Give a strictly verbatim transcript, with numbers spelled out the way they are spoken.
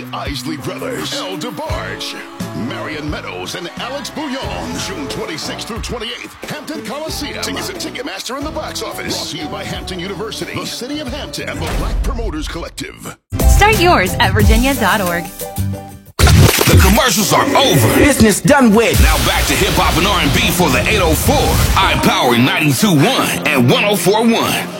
Isley Brothers, El DeBarge, Marion Meadows, and Alex Bouillon. June twenty-sixth through twenty-eighth, Hampton Coliseum. Tickets at Ticketmaster in the box office. Brought to you by Hampton University, the City of Hampton, and the Black Promoters Collective. Start yours at virginia dot org. The commercials are over. Business done with. Now back to hip hop and R and B for the eight oh four. iPower ninety-two point one and one oh four point one.